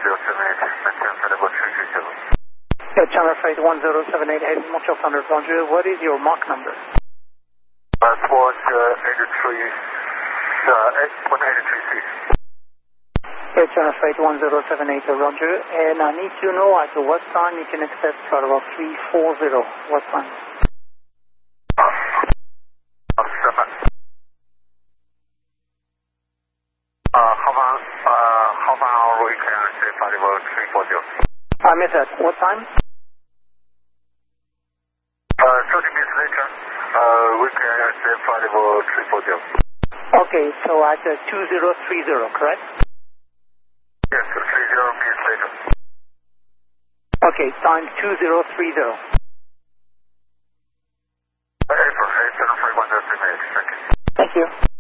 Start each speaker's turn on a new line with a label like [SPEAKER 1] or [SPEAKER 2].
[SPEAKER 1] maintain flight level 337.
[SPEAKER 2] Channel flight 1078, heading Montreal Thunder, Roger. What is your Mach number?
[SPEAKER 1] Squawk 183C.
[SPEAKER 2] Channel flight 1078, Roger. And I need to know at what time you can accept flight level 340. What time?
[SPEAKER 1] 7. How far we can accept flight level 340?
[SPEAKER 2] I missed that. What time?
[SPEAKER 1] 30 minutes later, we can accept flight level 340.
[SPEAKER 2] Okay, so at 2030, correct?
[SPEAKER 1] Yes, 30 minutes later.
[SPEAKER 2] Okay, time 2030.
[SPEAKER 1] April 875 138. Thank you.
[SPEAKER 2] Thank you.